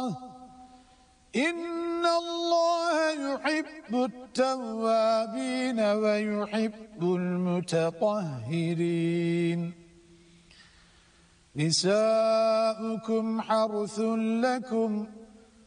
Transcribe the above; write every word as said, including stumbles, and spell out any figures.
إن الله يحب التوابين ويحب المتطهرين نساؤكم حرث لكم